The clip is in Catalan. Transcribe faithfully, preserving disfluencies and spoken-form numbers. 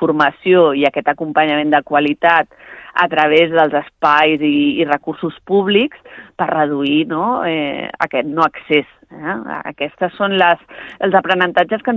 formació i aquest acompanyament de qualitat a través dels espais i, i recursos públics per reduir no, eh, aquest no accés. Eh? Aquestes són les, els aprenentatges que